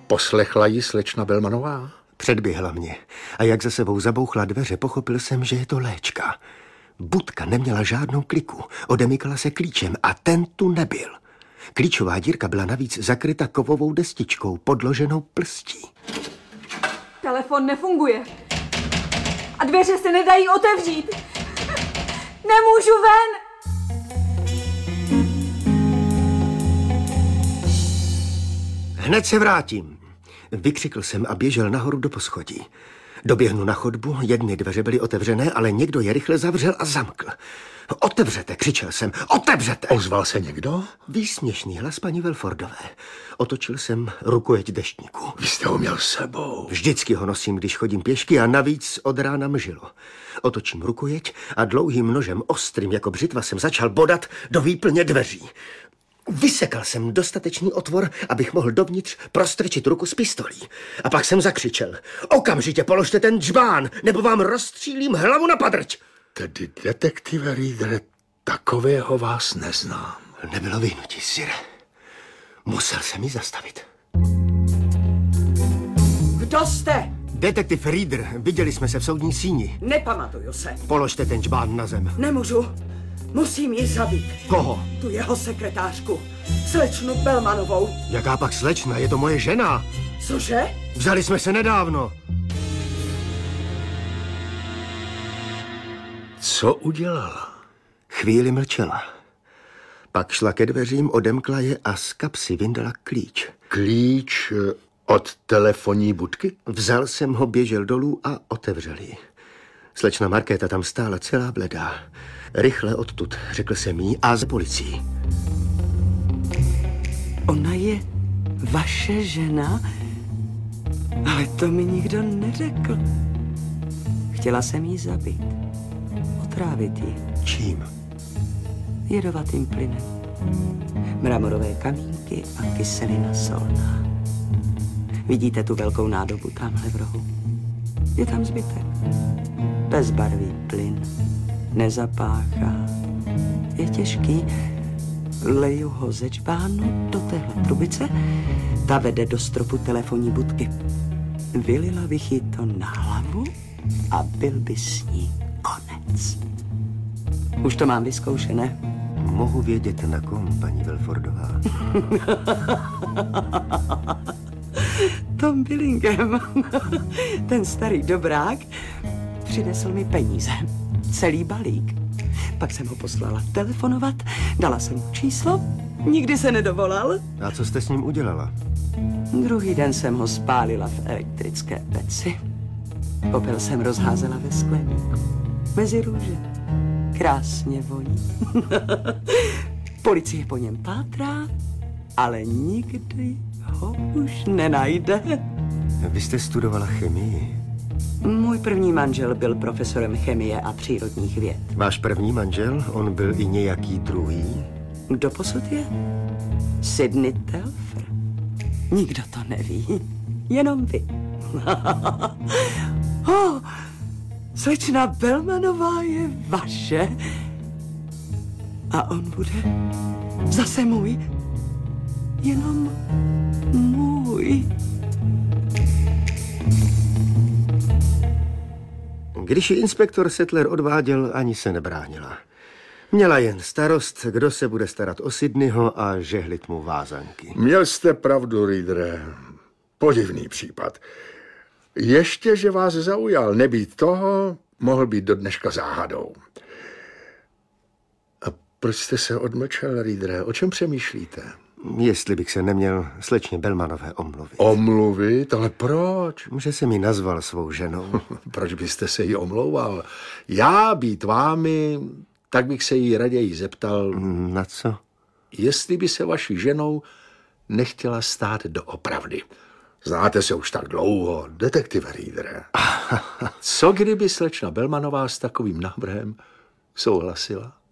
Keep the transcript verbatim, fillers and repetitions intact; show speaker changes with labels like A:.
A: Poslechla ji slečna Belmanová?
B: Předběhla mě a jak za sebou zabouchla dveře, pochopil jsem, že je to Léčka. Budka neměla žádnou kliku, odemykala se klíčem a ten tu nebyl. Klíčová dírka byla navíc zakryta kovovou destičkou, podloženou plstí.
C: Telefon nefunguje. A dveře se nedají otevřít. Nemůžu ven.
B: Hned se vrátím, vykřikl jsem a běžel nahoru do poschodí. Doběhnu na chodbu, jedny dveře byly otevřené, ale někdo je rychle zavřel a zamkl. Otevřete, křičel jsem, otevřete!
A: Ozval se někdo?
B: Výsměšný hlas paní Welfordové. Otočil jsem rukojeť deštníku.
A: Vy jste ho měl s sebou.
B: Vždycky ho nosím, když chodím pěšky a navíc od rána mžilo. Otočím rukojeť a dlouhým nožem ostrým jako břitva jsem začal bodat do výplně dveří. Vysekal jsem dostatečný otvor, abych mohl dovnitř prostrčit ruku s pistolí. A pak jsem zakřičel. Okamžitě položte ten džbán, nebo vám rozstřílím hlavu na padrť.
A: Tedy, detektive Reedere, takového vás neznám.
B: Nebylo vyhnutí, sire. Musel jsem ji zastavit.
D: Kdo jste?
B: Detektiv Reeder, viděli jsme se v soudní síni.
D: Nepamatuju se.
B: Položte ten džbán na zem.
D: Nemůžu. Musím ji zabít.
B: Koho?
D: Tu jeho sekretářku. Slečnu Belmanovou.
B: Jaká pak slečna? Je to moje žena.
D: Cože?
B: Vzali jsme se nedávno.
A: Co udělala?
B: Chvíli mlčela. Pak šla ke dveřím, odemkla je a z kapsy vyndala klíč.
A: Klíč od telefonní budky?
B: Vzal jsem ho, běžel dolů a otevřel ji. Slečna Markéta tam stála celá bledá. Rychle odtud, řekl jsem jí, a za policií.
D: Ona je vaše žena? Ale to mi nikdo neřekl. Chtěla jsem jí zabít. Otrávit ji.
B: Čím?
D: Jedovatým plynem. Mramorové kamínky a kyselina solná. Vidíte tu velkou nádobu tamhle v rohu? Je tam zbytek. Bezbarvý plyn. Nezapáchá. Je těžký. Leju ho ze džbánu do téhle trubice. Ta vede do stropu telefonní budky. Vylila bych jí to na hlavu a byl by s ní konec. Už to mám vyzkoušené.
B: Mohu vědět na kom, paní Welfordová?
D: Tom Billingem. Ten starý dobrák přinesl mi peníze. Celý balík. Pak jsem ho poslala telefonovat, dala jsem mu číslo, nikdy se nedovolal.
B: A co jste s ním udělala?
D: Druhý den jsem ho spálila v elektrické peci. Popel jsem rozházela ve skleníku. Mezi růže. Krásně voní. Policie po něm pátrá, ale nikdy ho už nenajde.
B: Vy jste studovala chemii?
D: Můj první manžel byl profesorem chemie a přírodních věd.
B: Váš první manžel? On byl i nějaký druhý?
D: Doposud je Sidney Telfer. Nikdo to neví, jenom vy. oh, slečna Belmanová je vaše a on bude zase můj, jenom můj.
B: Když ji inspektor Settler odváděl, ani se nebránila. Měla jen starost, kdo se bude starat o Sidneyho a žehlit mu vázanky.
A: Měl jste pravdu, Reedere. Podivný případ. Ještě, že vás zaujal, nebýt toho, mohl být do dneška záhadou. A proč jste se odmlčel, Reedere? O čem přemýšlíte?
B: Jestli bych se neměl slečně Belmanové omluvit.
A: Omluvit? Ale proč?
B: Že se mi nazval svou ženou.
A: Proč byste se jí omlouval? Já být vámi, tak bych se jí raději zeptal...
B: Na co?
A: Jestli by se vaší ženou nechtěla stát doopravdy. Znáte se už tak dlouho, detektive Reedere. Co kdyby slečna Belmanová s takovým návrhem souhlasila?